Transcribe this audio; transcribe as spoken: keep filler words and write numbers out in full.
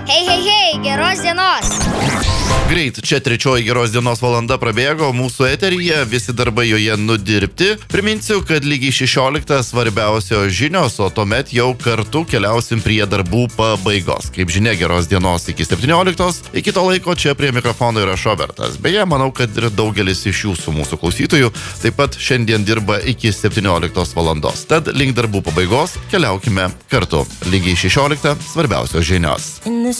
Hei, hei, hei, geros dienos. Greit, čia trečioji geros dienos valanda prabėgo, mūsų eteryje visi darbai joje nudirbti. Priminsiu, kad lygiai šešioliktą svarbiausios žinios, o tuomet jau kartu keliausim prie darbų pabaigos. Kaip žinia, geros dienos iki septynioliktos. Iki to laiko čia prie mikrofono yra Šobertas. Beje, manau, kad ir daugelis iš jūsų mūsų klausytojų taip pat šiandien dirba iki septynioliktos valandos. Tad link darbų pabaigos keliaukime kartu. Lygiai šešioliktą svarbiausios žinios.